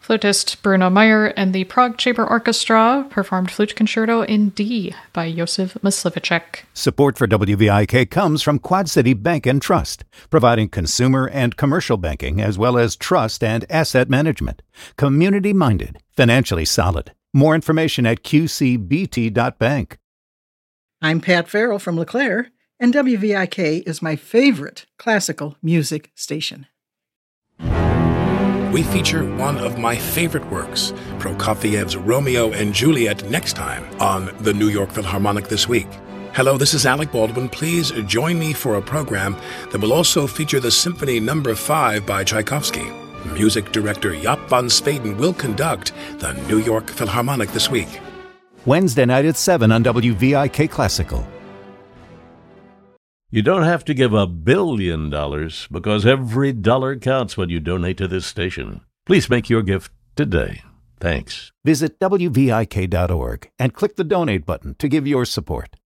Flutist Bruno Meyer and the Prague Chamber Orchestra performed Flute Concerto in D by Josef Myslivacek. Support for WVIK comes from Quad City Bank and Trust, providing consumer and commercial banking as well as trust and asset management. Community-minded, financially solid. More information at qcbt.bank. I'm Pat Farrell from LeClaire, and WVIK is my favorite classical music station. We feature one of my favorite works, Prokofiev's Romeo and Juliet, next time on the New York Philharmonic This Week. Hello, this is Alec Baldwin. Please join me for a program that will also feature the Symphony No. 5 by Tchaikovsky. Music director Jaap van Sveden will conduct the New York Philharmonic This Week. Wednesday night at 7 on WVIK Classical. You don't have to give $1 billion because every dollar counts when you donate to this station. Please make your gift today. Thanks. Visit WVIK.org and click the donate button to give your support.